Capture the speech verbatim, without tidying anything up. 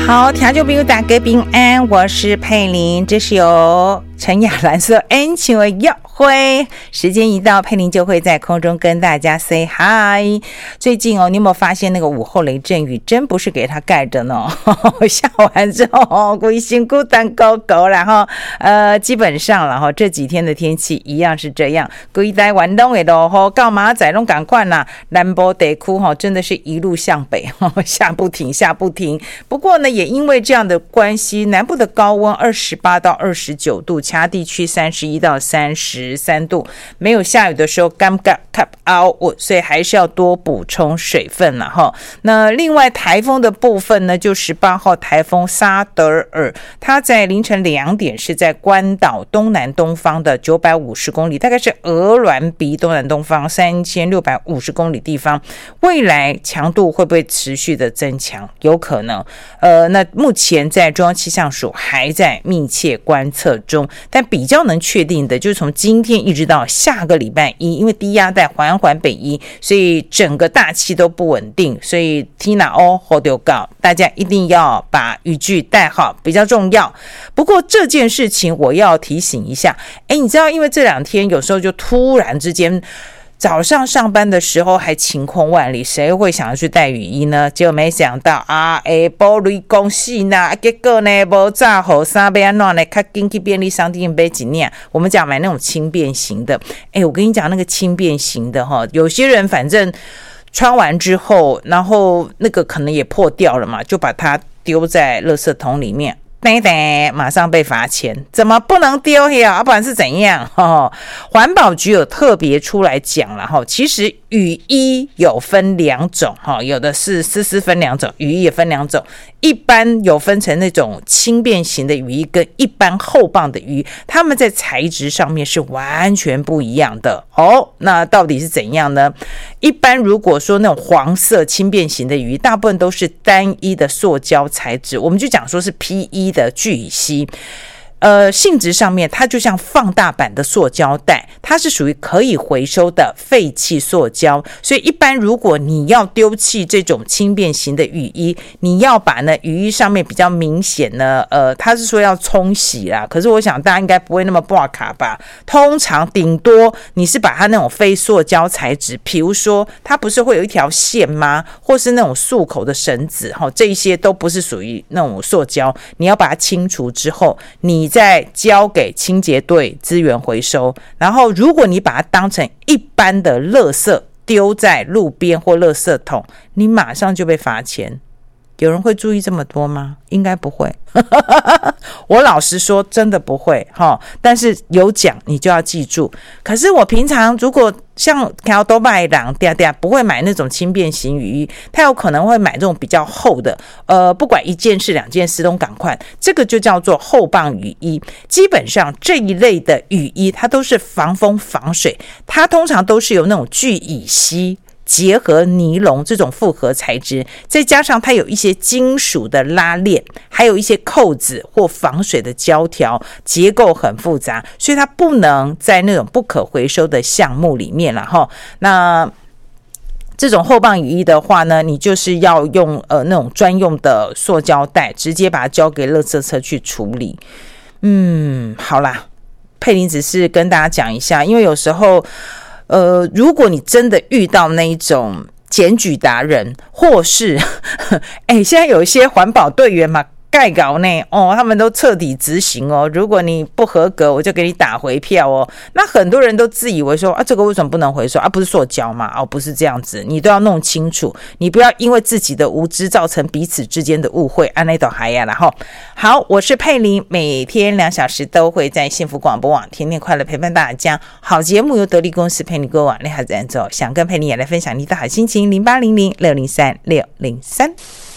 好，听众朋友大家平安，我是佩玲，这是由陈雅兰所恩情的约会，时间一到，佩玲就会在空中跟大家 say hi。最近哦，你有没有发现那个午后雷阵雨真不是给他盖的呢？下完之后，规身躯蛋糕狗，然后呃，基本上然后这几天的天气一样是这样，规台湾拢会落雨，到马仔拢赶快啦，南部地区哈真的是一路向北，下不停下不停。不过呢，也因为这样的关系，南部的高温二十八到二十九度，其他地区三十一到三十三度，没有下雨的时候尴尬卡凹，所以还是要多补充水分了哈。那另外台风的部分呢，就十八号台风沙德尔，它在凌晨两点是在关岛东南东方的九百五十公里，大概是鹅銮鼻东南东方三千六百五十公里地方，未来强度会不会持续的增强？有可能。呃，那目前在中央气象署还在密切观测中，但比较能确定的就是从今天一直到下个礼拜一，因为低压带缓缓北移，所以整个大气都不稳定，所以 Tina O 后丢告大家一定要把雨具带好，比较重要。不过这件事情我要提醒一下，哎，你知道，因为这两天有时候就突然之间。早上上班的时候还晴空万里，谁会想要去带雨衣呢？结果没想到啊，下晡雷公死呢，结果呢没炸好衫要怎样呢？较紧去便利商店买一件，我们讲买那种轻便型的。哎，我跟你讲那个轻便型的哈，有些人反正穿完之后，然后那个可能也破掉了嘛，就把它丢在垃圾桶里面。对对，马上被罚钱，怎么不能丢呀？要不然是怎样？哦，环保局有特别出来讲了哈，其实雨衣有分两种哈，有的是丝丝分两种，雨衣也分两种，一般有分成那种轻便型的雨衣跟一般厚棒的雨衣，它们在材质上面是完全不一样的哦。那到底是怎样呢？一般如果说那种黄色轻便型的雨衣，大部分都是单一的塑胶材质，我们就讲说是 P E 的聚乙烯。呃，性质上面它就像放大版的塑胶袋，它是属于可以回收的废弃塑胶，所以一般如果你要丢弃这种轻便型的雨衣，你要把呢雨衣上面比较明显呢，呃，它是说要冲洗啦，可是我想大家应该不会那么挂卡吧，通常顶多你是把它那种非塑胶材质，比如说它不是会有一条线吗？或是那种束口的绳子，这一些都不是属于那种塑胶，你要把它清除之后，你再交给清洁队资源回收，然后如果你把它当成一般的垃圾丢在路边或垃圾桶，你马上就被罚钱。有人会注意这么多吗？应该不会。我老实说真的不会，但是有讲你就要记住。可是我平常如果像看到都卖人嗲嗲不会买那种轻便型雨衣，他有可能会买这种比较厚的，呃，不管一件是两件事都赶快，这个就叫做厚棒雨衣。基本上这一类的雨衣它都是防风防水，它通常都是有那种聚乙烯结合尼龙这种复合材质，再加上它有一些金属的拉链，还有一些扣子或防水的胶条，结构很复杂，所以它不能在那种不可回收的项目里面了哈。那这种厚棒雨衣的话呢，你就是要用呃那种专用的塑胶袋，直接把它交给垃圾车去处理。嗯，好啦，佩玲只是跟大家讲一下，因为有时候呃，如果你真的遇到那一种检举达人，或是哎，现在有一些环保队员嘛，盖稿呢哦，他们都彻底执行哦。如果你不合格，我就给你打回票哦。那很多人都自以为说啊，这个为什么不能回收啊？不是塑胶吗？哦，不是这样子，你都要弄清楚，你不要因为自己的无知造成彼此之间的误会。安内都还呀，然后好，我是佩玲，每天两小时都会在幸福广播网天天快乐陪伴大家。好节目由得力公司陪你过往，你好，怎样做？想跟佩玲也来分享你的好心情，零八零零六零三六零三。